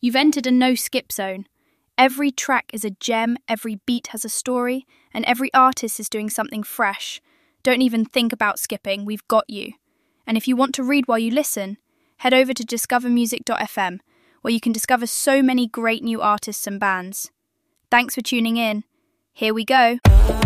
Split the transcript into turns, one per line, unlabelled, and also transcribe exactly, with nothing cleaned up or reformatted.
You've entered a no-skip zone. Every track is a gem, every beat has a story, and every artist is doing something fresh. Don't even think about skipping, we've got you. And if you want to read while you listen, head over to discover music dot f m, where you can discover so many great new artists and bands. Thanks for tuning in. Here we go.